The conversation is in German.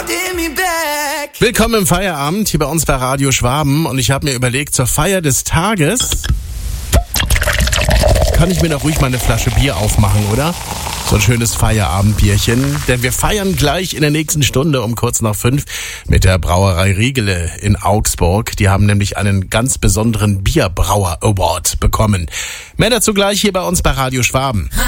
Willkommen im Feierabend hier bei uns bei Radio Schwaben und ich habe mir überlegt, zur Feier des Tages kann ich mir doch ruhig mal eine Flasche Bier aufmachen, oder? So ein schönes Feierabendbierchen, denn wir feiern gleich in der nächsten Stunde um kurz nach 5 mit der Brauerei Riegele in Augsburg. Die haben nämlich einen ganz besonderen Bierbrauer Award bekommen. Mehr dazu gleich hier bei uns bei Radio Schwaben.